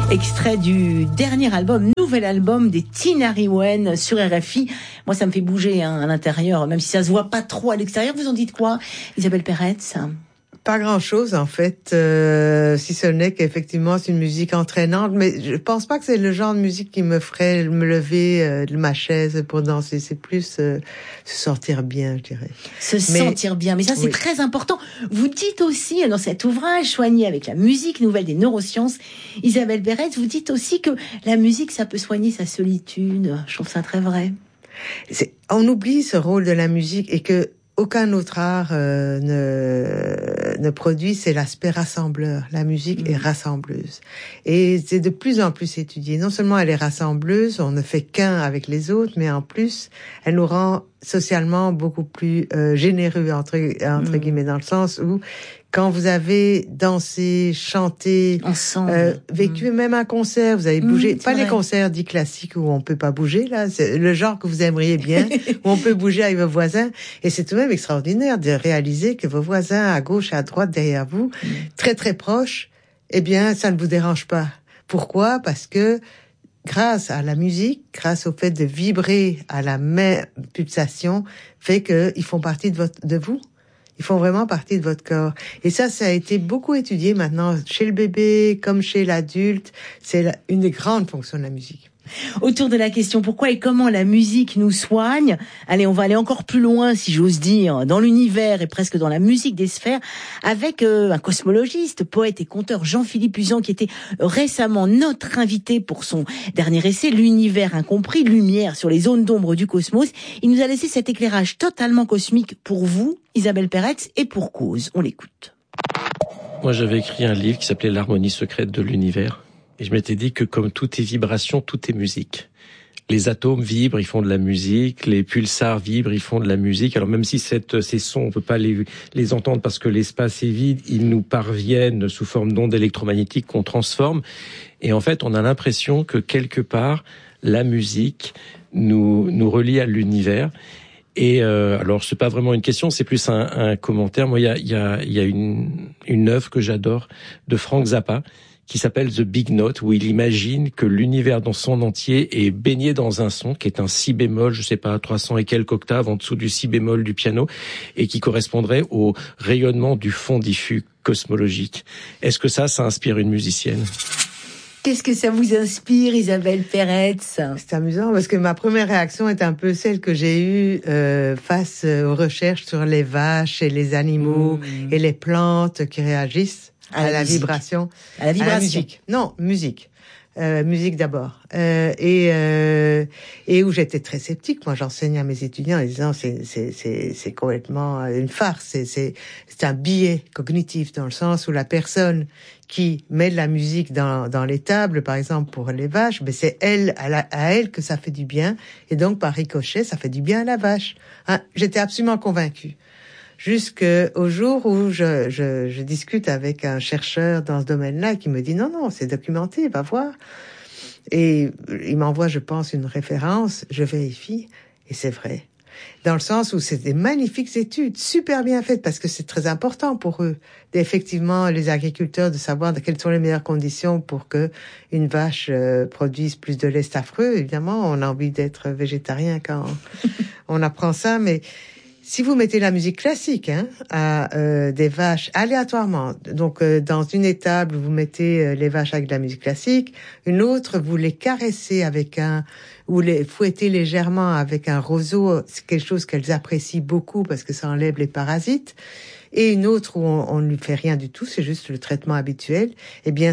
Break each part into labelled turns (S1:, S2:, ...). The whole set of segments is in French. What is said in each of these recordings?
S1: Extrait du dernier album, nouvel album des Tinari Wen sur RFI. Moi, ça me fait bouger à l'intérieur, même si ça se voit pas trop à l'extérieur. Vous en dites quoi, Isabelle Peretz ?
S2: Pas grand-chose, en fait, si ce n'est qu'effectivement, c'est une musique entraînante, mais je pense pas que c'est le genre de musique qui me ferait me lever de ma chaise pour danser. C'est plus se sentir bien, je dirais.
S1: Sentir bien, mais ça, c'est très important. Vous dites aussi, dans cet ouvrage, Soigner avec la musique, nouvelle des neurosciences, Isabelle Peretz, vous dites aussi que la musique, ça peut soigner sa solitude. Je trouve ça très vrai.
S2: On oublie ce rôle de la musique et que aucun autre art ne produit, c'est l'aspect rassembleur. La musique est rassembleuse. Et c'est de plus en plus étudié. Non seulement elle est rassembleuse, on ne fait qu'un avec les autres, mais en plus, elle nous rend socialement beaucoup plus généreux, entre guillemets, dans le sens où quand vous avez dansé, chanté,
S1: ensemble,
S2: vécu même un concert, vous avez bougé, pas les concerts dits classiques où on peut pas bouger, là, c'est le genre que vous aimeriez bien, où on peut bouger avec vos voisins, et c'est tout de même extraordinaire de réaliser que vos voisins à gauche et à droite derrière vous, très très proches, eh bien, ça ne vous dérange pas. Pourquoi? Parce que grâce à la musique, grâce au fait de vibrer à la même pulsation, fait qu'ils font partie de vous. Ils font vraiment partie de votre corps. Et ça a été beaucoup étudié maintenant chez le bébé comme chez l'adulte. C'est une des grandes fonctions de la musique.
S1: Autour de la question pourquoi et comment la musique nous soigne, allez, on va aller encore plus loin, si j'ose dire, dans l'univers et presque dans la musique des sphères, avec un cosmologiste, poète et conteur Jean-Philippe Uzan, qui était récemment notre invité pour son dernier essai, L'univers incompris, lumière sur les zones d'ombre du cosmos. Il nous a laissé cet éclairage totalement cosmique pour vous, Isabelle Peretz, et pour cause. On l'écoute.
S3: Moi, j'avais écrit un livre qui s'appelait L'harmonie secrète de l'univers. Et je m'étais dit que comme tout est vibration, tout est musique. Les atomes vibrent, ils font de la musique. Les pulsars vibrent, ils font de la musique. Alors même si ces sons, on peut pas les entendre parce que l'espace est vide, ils nous parviennent sous forme d'ondes électromagnétiques qu'on transforme. Et en fait, on a l'impression que quelque part, la musique nous relie à l'univers. Et alors c'est pas vraiment une question, c'est plus un commentaire. Moi, il y a une œuvre que j'adore de Frank Zappa, qui s'appelle The Big Note, où il imagine que l'univers dans son entier est baigné dans un son qui est un si bémol, je sais pas, 300 et quelques octaves en dessous du si bémol du piano, et qui correspondrait au rayonnement du fond diffus cosmologique. Est-ce que ça inspire une musicienne ?
S1: Qu'est-ce que ça vous inspire, Isabelle Peretz ?
S2: C'est amusant parce que ma première réaction est un peu celle que j'ai eue face aux recherches sur les vaches et les animaux et les plantes qui réagissent à la vibration.
S1: À la vibration.
S2: À la musique. Non, musique. Musique d'abord. Et où j'étais très sceptique. Moi, j'enseigne à mes étudiants en disant c'est complètement une farce. C'est un biais cognitif dans le sens où la personne qui met de la musique dans les tables, par exemple pour les vaches, mais c'est à elle que ça fait du bien. Et donc, par ricochet, ça fait du bien à la vache. Hein, j'étais absolument convaincue. Jusqu'au jour où je discute avec un chercheur dans ce domaine-là qui me dit non, c'est documenté, va voir. Et il m'envoie, je pense, une référence, je vérifie, et c'est vrai. Dans le sens où c'est des magnifiques études, super bien faites, parce que c'est très important pour eux, effectivement, les agriculteurs, de savoir quelles sont les meilleures conditions pour que une vache produise plus de lait. C'est affreux, évidemment, on a envie d'être végétarien quand on apprend ça, mais si vous mettez la musique classique à des vaches aléatoirement, donc dans une étable vous mettez les vaches avec de la musique classique, une autre vous les caressez ou les fouettez légèrement avec un roseau, c'est quelque chose qu'elles apprécient beaucoup parce que ça enlève les parasites. Et une autre où on ne lui fait rien du tout, c'est juste le traitement habituel. Eh bien,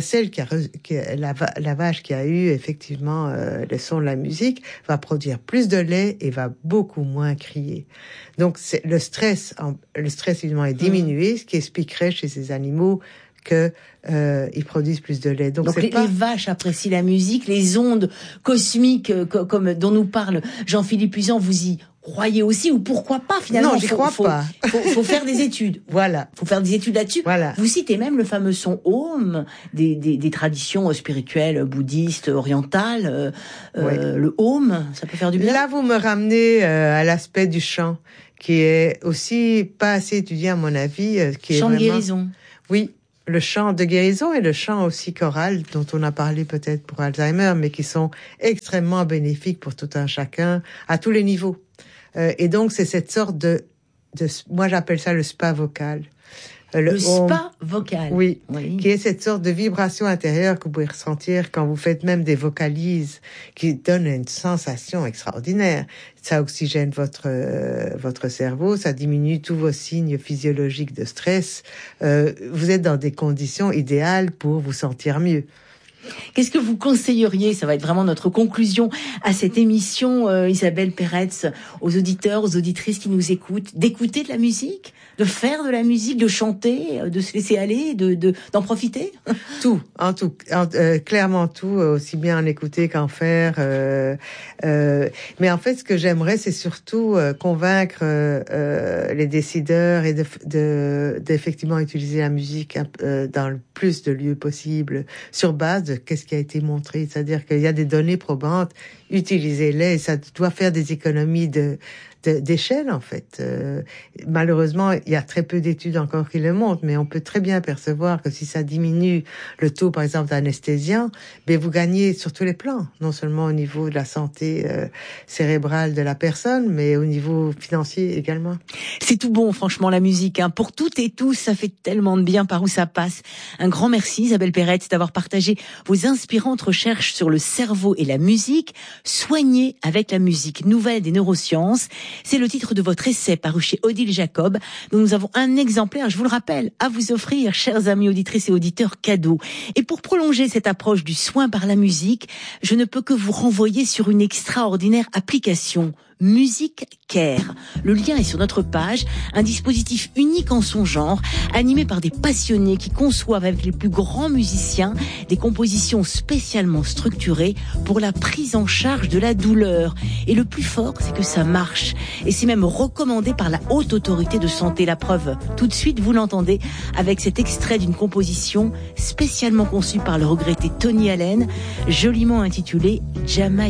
S2: la vache qui a eu effectivement le son de la musique va produire plus de lait et va beaucoup moins crier. Donc, le stress évidemment est diminué, ce qui expliquerait chez ces animaux que ils produisent plus de lait.
S1: Donc les vaches apprécient la musique, les ondes cosmiques comme dont nous parle Jean-Philippe Uzan, vous y croyez aussi, ou pourquoi pas finalement?
S2: Non, j'y crois pas.
S1: Faut faire des études.
S2: Voilà.
S1: Faut faire des études là-dessus.
S2: Voilà.
S1: Vous citez même le fameux son Om des traditions spirituelles, bouddhistes, orientales. Le Om, ça peut faire du bien.
S2: Là, vous me ramenez à l'aspect du chant, qui est aussi pas assez étudié à mon avis.
S1: Chant de guérison.
S2: Oui. le chant de guérison et le chant aussi choral dont on a parlé peut-être pour Alzheimer, mais qui sont extrêmement bénéfiques pour tout un chacun à tous les niveaux. Et donc c'est cette sorte de moi j'appelle ça le spa vocal.
S1: Le spa vocal.
S2: Oui, qui est cette sorte de vibration intérieure que vous pouvez ressentir quand vous faites même des vocalises, qui donnent une sensation extraordinaire. Ça oxygène votre cerveau, ça diminue tous vos signes physiologiques de stress. Vous êtes dans des conditions idéales pour vous sentir mieux.
S1: Qu'est-ce que vous conseilleriez, ça va être vraiment notre conclusion à cette émission, Isabelle Peretz, aux auditeurs, aux auditrices qui nous écoutent, d'écouter de la musique, de faire de la musique, de chanter, de se laisser aller, d'en profiter?
S2: Clairement tout, aussi bien en écouter qu'en faire. Mais en fait, ce que j'aimerais, c'est surtout convaincre les décideurs et d'effectivement utiliser la musique dans le plus de lieux possible, sur base de qu'est-ce qui a été montré. C'est-à-dire qu'il y a des données probantes, utilisez-les, et ça doit faire des économies d'échelle, en fait. Malheureusement, il y a très peu d'études encore qui le montrent, mais on peut très bien percevoir que si ça diminue le taux, par exemple, d'anesthésiens, ben vous gagnez sur tous les plans, non seulement au niveau de la santé cérébrale de la personne, mais au niveau financier également.
S1: C'est tout bon, franchement, la musique. Pour toutes et tous, ça fait tellement de bien par où ça passe. Un grand merci, Isabelle Peretz, d'avoir partagé vos inspirantes recherches sur le cerveau et la musique. Soigner avec la musique, nouvelle des neurosciences. C'est le titre de votre essai paru chez Odile Jacob, dont nous avons un exemplaire, je vous le rappelle, à vous offrir, chers amis auditrices et auditeurs, cadeau. Et pour prolonger cette approche du soin par la musique, je ne peux que vous renvoyer sur une extraordinaire application, Music Care. Le lien est sur notre page, un dispositif unique en son genre, animé par des passionnés qui conçoivent avec les plus grands musiciens des compositions spécialement structurées pour la prise en charge de la douleur. Et le plus fort, c'est que ça marche. Et c'est même recommandé par la Haute Autorité de Santé. La preuve, tout de suite, vous l'entendez avec cet extrait d'une composition spécialement conçue par le regretté Tony Allen, joliment intitulée Jamaica.